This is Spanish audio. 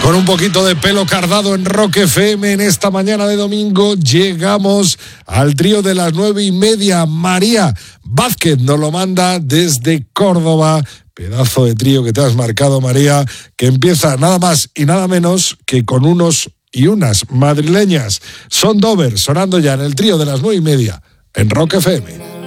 Con un poquito de pelo cardado en Rock FM en esta mañana de domingo llegamos al trío de las 9:30. María Vázquez nos lo manda desde Córdoba. Pedazo de trío que te has marcado, María, que empieza nada más y nada menos que con unos y unas madrileñas. Son Dover sonando ya en el trío de las 9:30 en Rock FM.